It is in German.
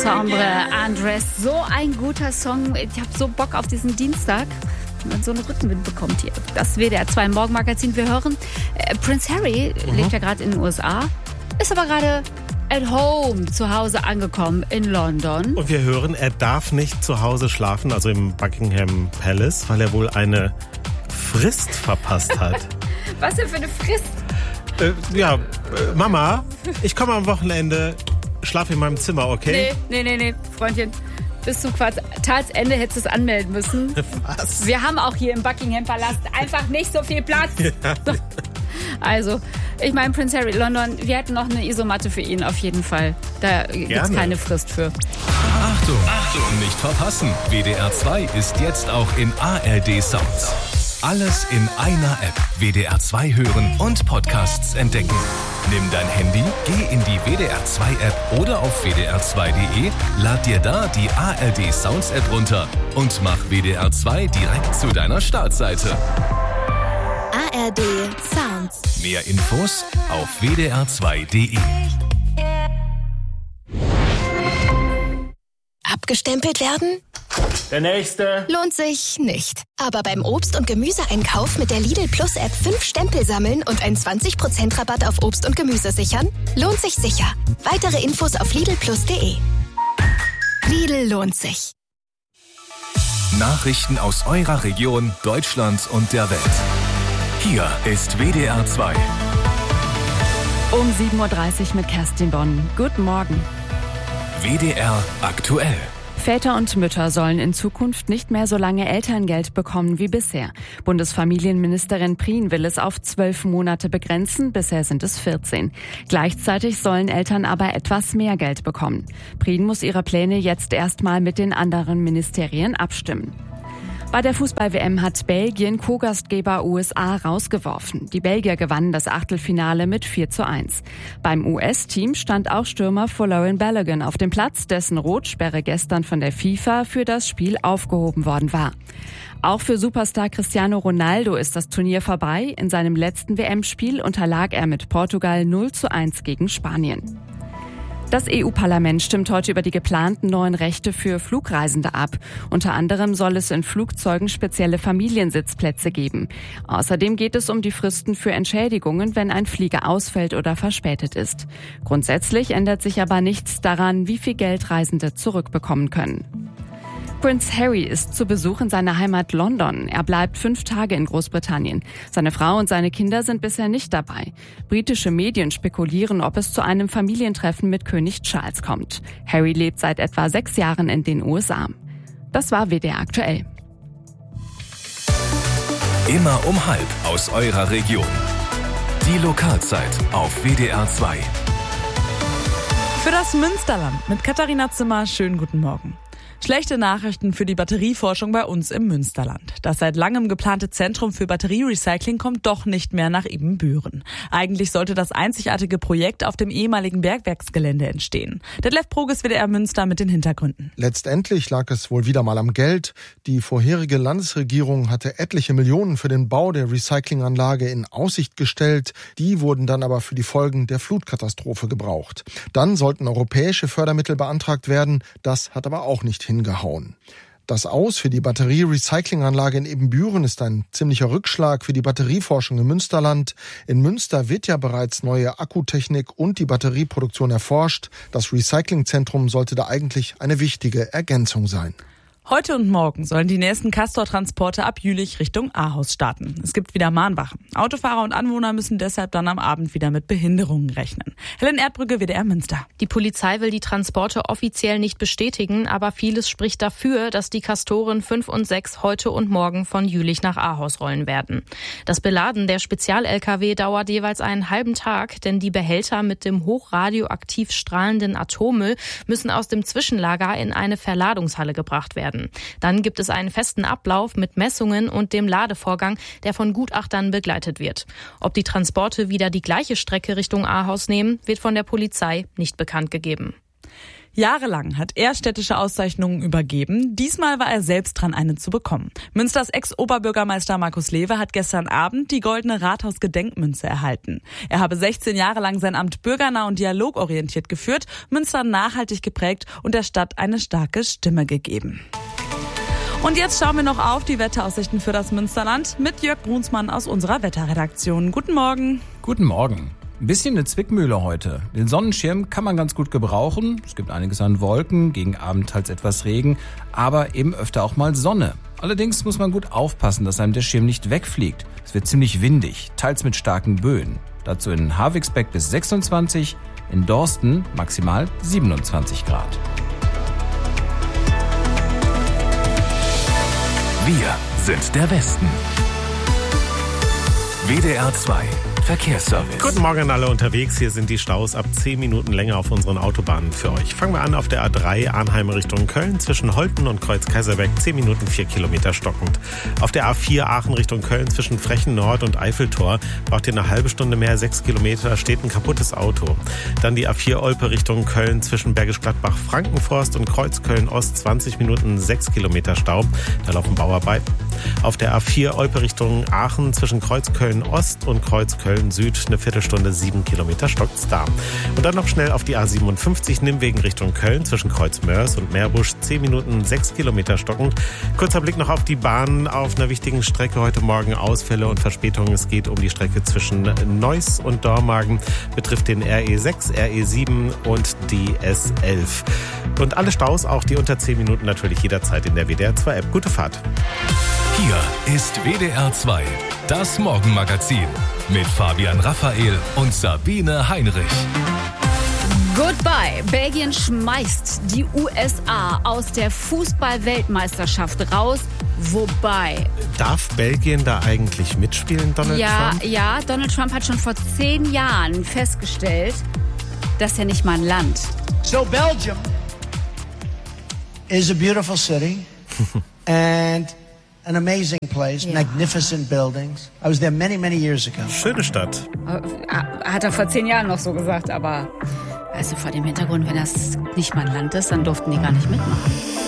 Ensemble Andres. So ein guter Song. Ich habe so Bock auf diesen Dienstag, wenn man so einen Rückenwind bekommt hier. Das WDR 2 Morgenmagazin. Wir hören, Prince Harry lebt ja gerade in den USA, ist aber gerade at home zu Hause angekommen in London. Und wir hören, er darf nicht zu Hause schlafen, also im Buckingham Palace, weil er wohl eine Frist verpasst hat. Was denn für eine Frist? Mama, ich komme am Wochenende, schlaf in meinem Zimmer, okay? Nee, Freundchen. Bis zum Quartalsende hättest du es anmelden müssen. Was? Wir haben auch hier im Buckingham Palast einfach nicht so viel Platz. Ja. So. Also, ich meine, Prince Harry, London, wir hätten noch eine Isomatte für ihn auf jeden Fall. Da gibt es keine Frist für. Achtung, nicht verpassen. WDR 2 ist jetzt auch in ARD Sounds. Alles in einer App. WDR 2 hören und Podcasts entdecken. Nimm dein Handy, geh in die WDR 2 App oder auf wdr2.de, lad dir da die ARD Sounds App runter und mach WDR 2 direkt zu deiner Startseite. ARD Sounds. Mehr Infos auf wdr2.de. Abgestempelt werden? Der nächste. Lohnt sich nicht. Aber beim Obst- und Gemüseeinkauf mit der Lidl Plus App 5 Stempel sammeln und einen 20% Rabatt auf Obst und Gemüse sichern? Lohnt sich sicher. Weitere Infos auf lidlplus.de. Lidl lohnt sich. Nachrichten aus eurer Region, Deutschlands und der Welt. Hier ist WDR 2. Um 7.30 Uhr mit Kerstin Bonn. Guten Morgen. WDR aktuell. Väter und Mütter sollen in Zukunft nicht mehr so lange Elterngeld bekommen wie bisher. Bundesfamilienministerin Prien will es auf 12 Monate begrenzen, bisher sind es 14. Gleichzeitig sollen Eltern aber etwas mehr Geld bekommen. Prien muss ihre Pläne jetzt erstmal mit den anderen Ministerien abstimmen. Bei der Fußball-WM hat Belgien Co-Gastgeber USA rausgeworfen. Die Belgier gewannen das Achtelfinale mit 4:1. Beim US-Team stand auch Stürmer Folarin Balogun auf dem Platz, dessen Rotsperre gestern von der FIFA für das Spiel aufgehoben worden war. Auch für Superstar Cristiano Ronaldo ist das Turnier vorbei. In seinem letzten WM-Spiel unterlag er mit Portugal 0:1 gegen Spanien. Das EU-Parlament stimmt heute über die geplanten neuen Rechte für Flugreisende ab. Unter anderem soll es in Flugzeugen spezielle Familiensitzplätze geben. Außerdem geht es um die Fristen für Entschädigungen, wenn ein Flieger ausfällt oder verspätet ist. Grundsätzlich ändert sich aber nichts daran, wie viel Geld Reisende zurückbekommen können. Prince Harry ist zu Besuch in seiner Heimat London. Er bleibt 5 Tage in Großbritannien. Seine Frau und seine Kinder sind bisher nicht dabei. Britische Medien spekulieren, ob es zu einem Familientreffen mit König Charles kommt. Harry lebt seit etwa 6 Jahren in den USA. Das war WDR aktuell. Immer um 12:30 aus eurer Region. Die Lokalzeit auf WDR 2. Für das Münsterland mit Katharina Zimmer, schönen guten Morgen. Schlechte Nachrichten für die Batterieforschung bei uns im Münsterland. Das seit langem geplante Zentrum für Batterierecycling kommt doch nicht mehr nach Ibbenbüren. Eigentlich sollte das einzigartige Projekt auf dem ehemaligen Bergwerksgelände entstehen. Detlef Proges, WDR Münster mit den Hintergründen. Letztendlich lag es wohl wieder mal am Geld. Die vorherige Landesregierung hatte etliche Millionen für den Bau der Recyclinganlage in Aussicht gestellt. Die wurden dann aber für die Folgen der Flutkatastrophe gebraucht. Dann sollten europäische Fördermittel beantragt werden. Das hat aber auch nicht hingehauen. Das Aus für die Batterie-Recyclinganlage in Ibbenbüren ist ein ziemlicher Rückschlag für die Batterieforschung im Münsterland. In Münster wird ja bereits neue Akkutechnik und die Batterieproduktion erforscht. Das Recyclingzentrum sollte da eigentlich eine wichtige Ergänzung sein. Heute und morgen sollen die nächsten Castor-Transporte ab Jülich Richtung Ahaus starten. Es gibt wieder Mahnwachen. Autofahrer und Anwohner müssen deshalb dann am Abend wieder mit Behinderungen rechnen. Helen Erdbrücke, WDR Münster. Die Polizei will die Transporte offiziell nicht bestätigen, aber vieles spricht dafür, dass die Castoren 5 und 6 heute und morgen von Jülich nach Ahaus rollen werden. Das Beladen der Spezial-LKW dauert jeweils einen halben Tag, denn die Behälter mit dem hochradioaktiv strahlenden Atommüll müssen aus dem Zwischenlager in eine Verladungshalle gebracht werden. Dann gibt es einen festen Ablauf mit Messungen und dem Ladevorgang, der von Gutachtern begleitet wird. Ob die Transporte wieder die gleiche Strecke Richtung Ahaus nehmen, wird von der Polizei nicht bekannt gegeben. Jahrelang hat er städtische Auszeichnungen übergeben. Diesmal war er selbst dran, eine zu bekommen. Münsters Ex-Oberbürgermeister Markus Lewe hat gestern Abend die Goldene Rathaus-Gedenkmünze erhalten. Er habe 16 Jahre lang sein Amt bürgernah und dialogorientiert geführt, Münster nachhaltig geprägt und der Stadt eine starke Stimme gegeben. Und jetzt schauen wir noch auf die Wetteraussichten für das Münsterland mit Jörg Brunsmann aus unserer Wetterredaktion. Guten Morgen. Guten Morgen. Ein bisschen eine Zwickmühle heute. Den Sonnenschirm kann man ganz gut gebrauchen. Es gibt einiges an Wolken, gegen Abend teils etwas Regen, aber eben öfter auch mal Sonne. Allerdings muss man gut aufpassen, dass einem der Schirm nicht wegfliegt. Es wird ziemlich windig, teils mit starken Böen. Dazu in Havixbeck bis 26, in Dorsten maximal 27 Grad. Wir sind der Westen. WDR 2 Verkehrsservice. Guten Morgen an alle unterwegs. Hier sind die Staus ab 10 Minuten länger auf unseren Autobahnen für euch. Fangen wir an auf der A3 Arnheim Richtung Köln. Zwischen Holten und Kreuz-Kaiserberg 10 Minuten 4 Kilometer stockend. Auf der A4 Aachen Richtung Köln zwischen Frechen Nord und Eiffeltor braucht ihr eine halbe Stunde mehr, 6 Kilometer, steht ein kaputtes Auto. Dann die A4 Olpe Richtung Köln zwischen Bergisch Gladbach Frankenforst und Kreuzköln Ost 20 Minuten 6 Kilometer Stau. Da laufen Bauarbeiten. Auf der A4 Olpe Richtung Aachen zwischen Kreuzköln Ost und Kreuzköln Süd eine Viertelstunde 7 Kilometer stockt's da. Und dann noch schnell auf die A57 Nimwegen Richtung Köln zwischen Kreuzmörs und Meerbusch 10 Minuten 6 Kilometer stockend. Kurzer Blick noch auf die Bahn auf einer wichtigen Strecke heute Morgen Ausfälle und Verspätungen. Es geht um die Strecke zwischen Neuss und Dormagen, betrifft den RE6, RE7 und die S11. Und alle Staus, auch die unter 10 Minuten, natürlich jederzeit in der WDR 2 App. Gute Fahrt. Hier ist WDR 2, das Morgenmagazin mit Fabian Raphael und Sabine Heinrich. Goodbye. Belgien schmeißt die USA aus der Fußball-Weltmeisterschaft raus. Wobei... Darf Belgien da eigentlich mitspielen, Donald Trump? Ja, Donald Trump hat schon vor 10 Jahren festgestellt, das ist ja nicht mal ein Land. So Belgium is a beautiful city and an amazing place, magnificent buildings. I was there many, many years ago. Schöne Stadt. Hat er vor 10 Jahren noch so gesagt, aber also vor dem Hintergrund, wenn das nicht mal ein Land ist, dann durften die gar nicht mitmachen.